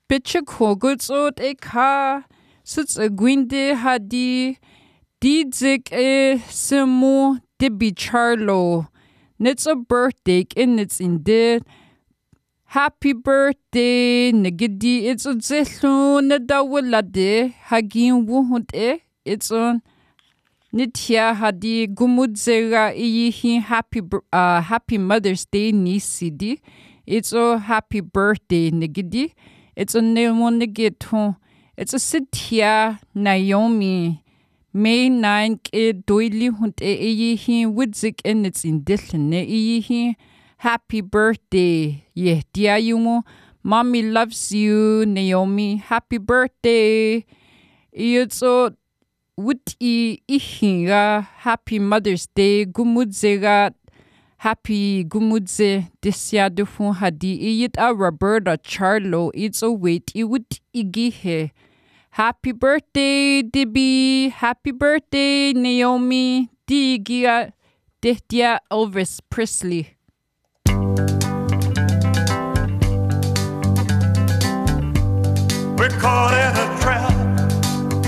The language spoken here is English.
Bitche Koguts ot eka. Sits a gwinde hadi. Didzik simo dibi charlo. Nits a birthday in it's indeed. Happy birthday, nagidi. It's a zehlu nadawalade. Hagin wuhund It's on. Nitya hadi gumudzera iyihi happy Mother's Day nisidi. It's a happy birthday nigidi. It's a nemonigito. It's a sitya Naomi. May 9 ke doili hunt iyihi wudzik in its indilne iyihi. Happy birthday. Yeah, dia yumo. Mommy loves you, Naomi. Happy birthday. It's a Wuti ihinga Happy Mother's Day gumudzega Happy gumudze disyadufun hadi iyit a Roberta Charlo it's a wait iwut igihe. Happy birthday Dibi. Happy birthday Naomi. Digia dihtia Elvis Presley. We're caught